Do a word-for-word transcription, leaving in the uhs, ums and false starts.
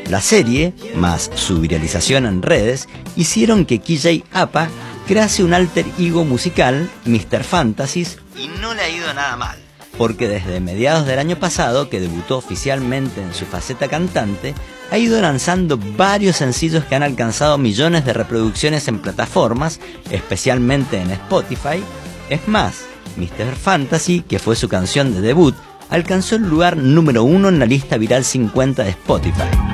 La serie, más su viralización en redes, hicieron que K J Apa crease un alter ego musical, mister Fantasy, y no le ha ido nada mal, porque desde mediados del año pasado, que debutó oficialmente en su faceta cantante, ha ido lanzando varios sencillos que han alcanzado millones de reproducciones en plataformas, especialmente en Spotify. Es más, mister Fantasy, que fue su canción de debut, alcanzó el lugar número uno en la lista viral cincuenta de Spotify.